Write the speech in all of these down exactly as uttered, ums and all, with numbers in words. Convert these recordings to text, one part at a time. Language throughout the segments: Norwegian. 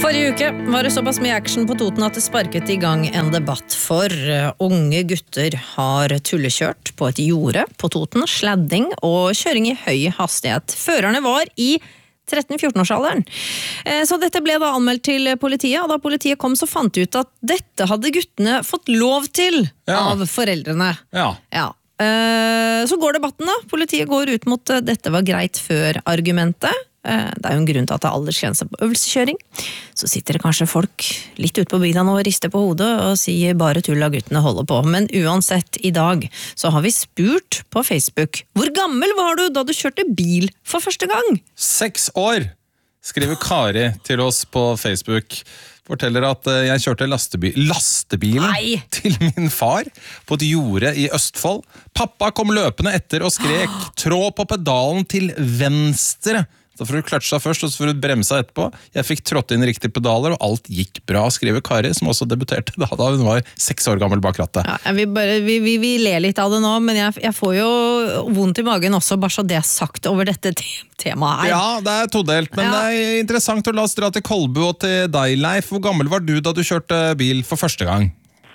Forrige uke var det såpass mye action på Toten at det sparket i gang en debatt for unge gutter har tullekjørt på et jorde på Toten, sladding og kjøring i høy hastighet. Førerne var i tretten-fjorten-årsalderen. Så dette ble da anmeldt til politiet, og da politiet kom så fant de ut at dette hadde guttene fått lov til ja. Av foreldrene. Ja. Ja. Så går debatten da. Politiet går ut mot dette var greit før argumentet. Det er jo en grunn til at det er aldersgrense på øvelseskjøring. Så sitter det kanskje folk litt ute på bygda nå og rister på hodet og sier bare tull av guttene holder på. Men uansett, i dag så har vi spurt på Facebook. Hvor gammel var du da du kjørte bil for første gang? Seks år, skriver Kari til oss på Facebook. Forteller at jeg kjørte lastebil, lastebilen Nei. Til min far på et jorde i Østfold. Pappa kom løpende etter og skrek, trå på pedalen til venstre. Så får du kløtsja først, og så får du bremsa etterpå. Jeg fikk trådt inn riktige pedaler, og alt gikk bra, skriver Kari, som også debuterte da, da hun var seks år gammel bak rattet. Ja, vi, bare, vi, vi, vi ler litt av det nå, men jeg, jeg får jo vondt i magen også, bare så det er sagt over dette te temaet her. Ja, det er todelt, men ja. Det er interessant å la oss dra til Kolbu og til deg, Leif. Hvor gammel var du da du kjørte bil for første gang?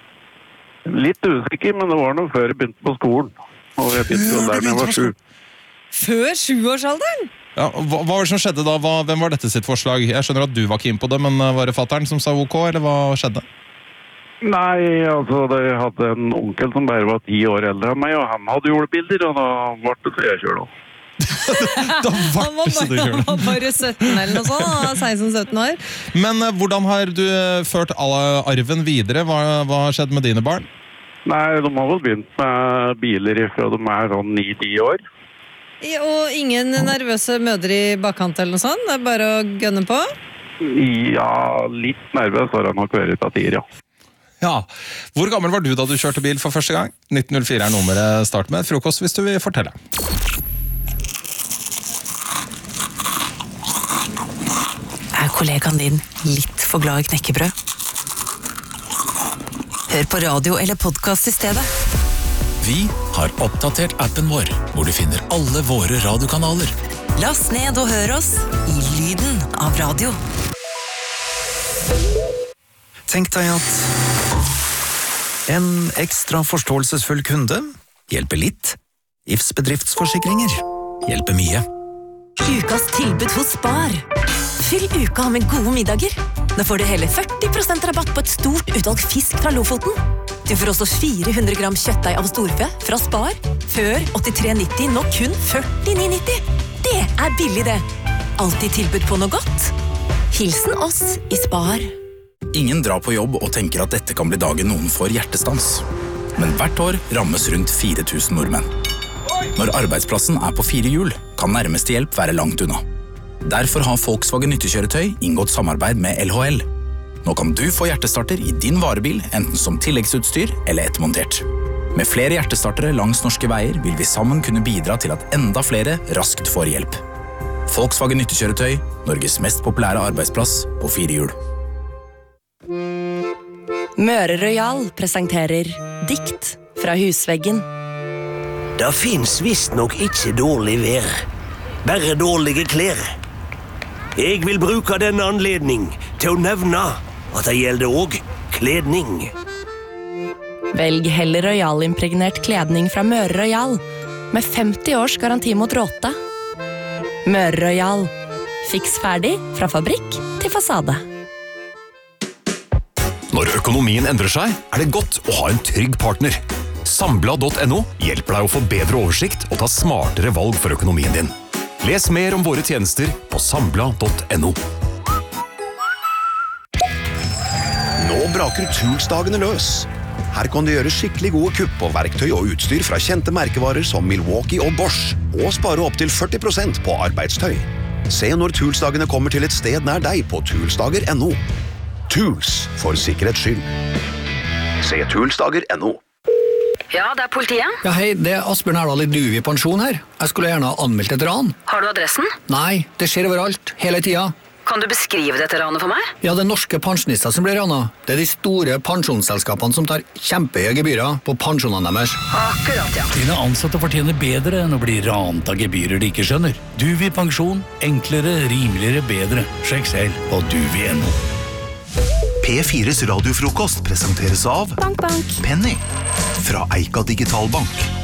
Litt usikker, men det var noe før jeg begynte på skolen. Og jeg begynte der når jeg var sju. Før sjuårsalderen? Ja, hva, hva var det som skjedde da? Hva, hvem var dette sitt forslag? Jeg skjønner at du var keen på det, men var det fatteren som sa ok, eller hva skjedde? Nei, altså, jeg hadde en onkel som bare var ti år eldre enn meg, og han hadde jordbilder, og da ble det så jeg kjørte. Da var det så du kjørte. Han var bare sytten eller noe sånt, seksten sytten år. Men hvordan har du ført arven videre? Hva, hva har skjedd med dine barn? Nei, de har vel begynt med biler fra de er sånn ni ti år. Og ingen nervøse mødre i bakkant eller noe sånt? Det er bare å gønne på? Ja, litt nervøs har han nok vært av tider, ja. Ja. Hvor gammel var du da du kjørte bil for første gang? nitten null fire er nummeret start med. Frokost hvis du vil fortelle. Er kollegaen din litt for glad i knekkebrød? Hør på radio eller podcast i stedet. Vi har oppdatert appen vår, hvor du finner alle våre radiokanaler. Last ned og hør oss i lyden av radio. Tenk deg at en ekstra forståelsesfull kunde hjelper litt. I F S bedriftsforsikringer hjelper mye. Ukas tilbud hos Spar. Fyll uka med gode middager. Nå får du hele førti prosent rabatt på et stort utvalg fisk fra Lofoten. Du får også fire hundre gram kjøttdeig av storfe fra Spar. Før åttitre nitti, nå kun førtini nitti. Det er billig det. Alltid tilbud på noe godt. Hilsen oss i Spar. Ingen drar på jobb og tenker at dette kan bli dagen noen får hjertestans. Men hvert år rammes rundt fire tusen nordmenn. Når arbeidsplassen er på fire hjul, kan nærmeste hjelp være langt unna. Derfor har Volkswagen nyttekjøretøy inngått samarbeid med L H L. Nå kan du få hjertestarter i din varebil, enten som tilleggsutstyr eller ettermontert. Med flere hjertestartere langs norske veier vil vi sammen kunne bidra til at enda flere raskt får hjelp. Volkswagen nyttekjøretøy, Norges mest populære arbeidsplass på fire hjul. Møre Royal presenterer Dikt fra husveggen. Det finnes visst nok ikke dårlig vær, bare dårlige klær. Jeg vil bruke denne anledning til å nevne at det gjelder også kledning. Velg heller Royal-impregnert kledning fra Møre Royal, med femti års garanti mot råte. Møre Royal. Fiks ferdig fra fabrikk til fasade. Når økonomien endrer seg, er det godt å ha en trygg partner. Sambla punktum no hjelper deg å få bedre oversikt og ta smartere valg for økonomien din. Les mer om våre tjenester på sambla punktum no. Nå braker Toolsdagene løs. Her kan du gjøre skikkelig gode kupp på verktøy og utstyr fra kjente merkevarer som Milwaukee og Bosch, og spare opp til førti prosent på arbeidstøy. Se når Toolsdagene kommer til et sted nær deg på toolsdager punktum no. Tools, for sikkerhets skyld. Se toolsdager punktum no. Ja, det er politiet. Ja, hei, det er Asbjørn Erdal i Duvi pensjon her. Jeg skulle gjerne ha anmeldt et ran. Har du adressen? Nei, det skjer overalt, hele tida. Kan du beskrive dette ranet for meg? Ja, det er norske pensjonister som blir ranet. Det er de store pensjonsselskapene som tar kjempehøye gebyrer på pensjonene deres. Akkurat, ja. Dine ansatte fortjener bedre enn å bli rant av gebyrer de ikke skjønner. Duvi pensjon, enklere, rimeligere, bedre. Sjekk selv på duvi punktum no. P fires radiofrokost presenteres av Bank, bank. Penny fra Eika Digitalbank.